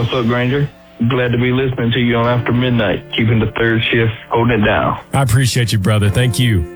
What's up, Granger? Glad to be listening to you on After Midnight, keeping the third shift, holding it down. I appreciate you, brother. Thank you.